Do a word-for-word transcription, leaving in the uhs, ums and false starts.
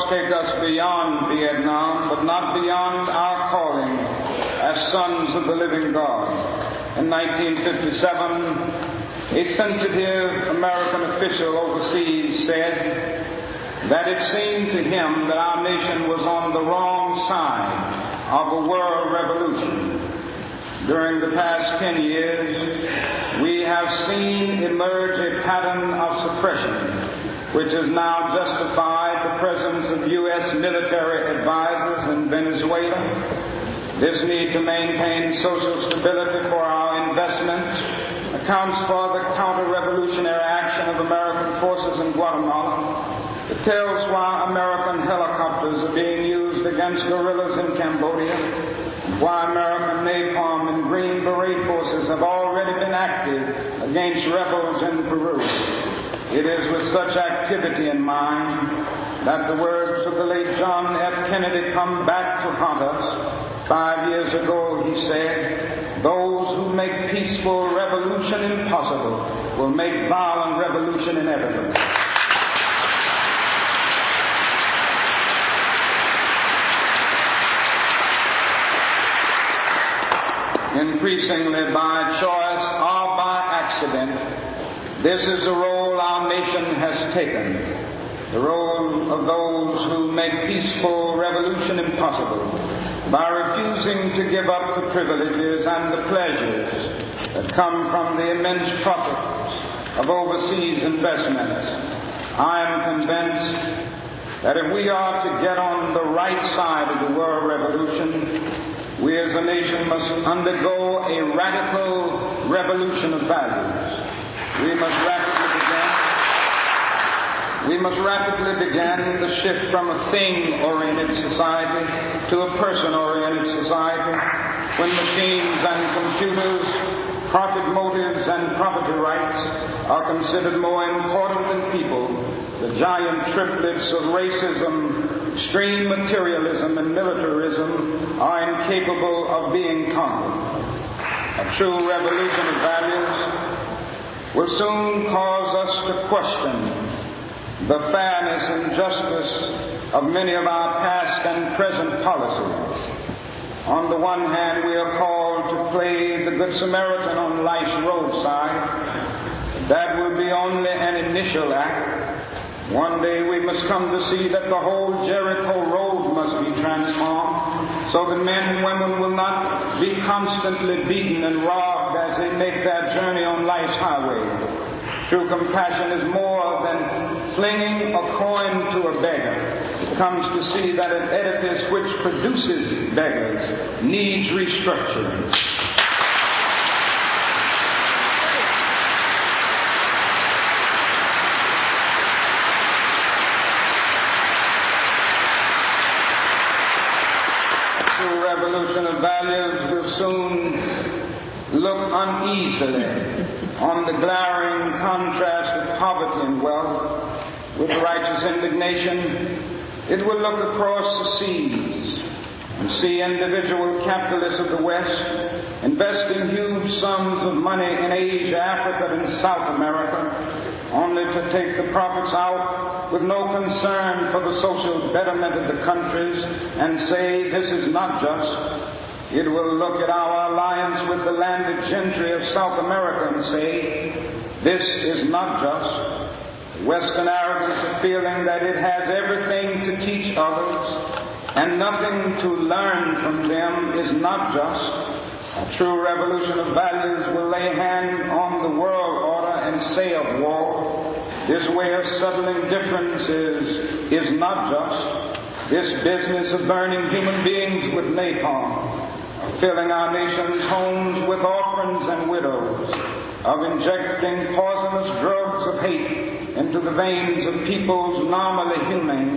take us beyond Vietnam, but not beyond our calling as sons of the living God. In nineteen fifty-seven, a sensitive American official overseas said that it seemed to him that our nation was on the wrong side of a world revolution. During the past ten years, we have seen emerge a pattern of suppression, which has now justified the presence of U S military advisors in Venezuela. This need to maintain social stability for our investments accounts for the counter-revolutionary action of American forces in Guatemala. It tells why American helicopters are being used against guerrillas in Cambodia, why American napalm and Green Beret forces have already been active against rebels in Peru. It is with such activity in mind that the words of the late John F. Kennedy come back to haunt us. Five years ago, he said, "Those who make peaceful revolution impossible will make violent revolution inevitable." Increasingly by choice or by accident, this is the role our nation has taken, the role of those who make peaceful revolution impossible by refusing to give up the privileges and the pleasures that come from the immense profits of overseas investments. I am convinced that if we are to get on the right side of the world revolution, we as a nation must undergo a radical revolution of values. We must rapidly begin, we must rapidly begin the shift from a thing-oriented society to a person-oriented society, when machines and computers, profit motives and property rights are considered more important than people. The giant triplets of racism, extreme materialism, and militarism are incapable of being conquered. A true revolution of values will soon cause us to question the fairness and justice of many of our past and present policies. On the one hand, we are called to play the Good Samaritan on life's roadside. That will be only an initial act. One day we must come to see that the whole Jericho road must be transformed, so that men and women will not be constantly beaten and robbed as they make their journey on life's highway. True compassion is more than flinging a coin to a beggar. It comes to see that an edifice which produces beggars needs restructuring. Revolution of values will soon look uneasily on the glaring contrast of poverty and wealth. With righteous indignation, it will look across the seas and see individual capitalists of the West investing huge sums of money in Asia, Africa, and South America, only to take the profits out with no concern for the social betterment of the countries and say this is not just. It will look at our alliance with the landed gentry of South America and say this is not just. The Western arrogance of feeling that it has everything to teach others and nothing to learn from them is not just. A true revolution of values will lay hand on the world order and say of war, this way of settling differences is not just. This business of burning human beings with napalm, of filling our nation's homes with orphans and widows, of injecting poisonous drugs of hate into the veins of peoples normally humane,